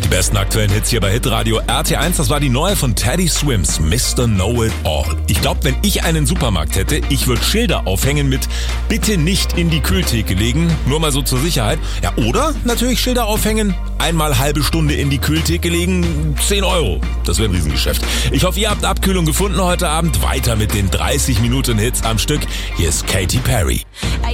Die besten aktuellen Hits hier bei Hitradio RT1. Das war die neue von Teddy Swims, Mr. Know-It-All. Ich glaube, wenn ich einen Supermarkt hätte, ich würde Schilder aufhängen mit "Bitte nicht in die Kühltheke legen", nur mal so zur Sicherheit. Ja, oder natürlich Schilder aufhängen, einmal halbe Stunde in die Kühltheke legen, 10 €. Das wäre ein Riesengeschäft. Ich hoffe, ihr habt Abkühlung gefunden heute Abend. Weiter mit den 30 Minuten Hits am Stück. Hier ist Katy Perry.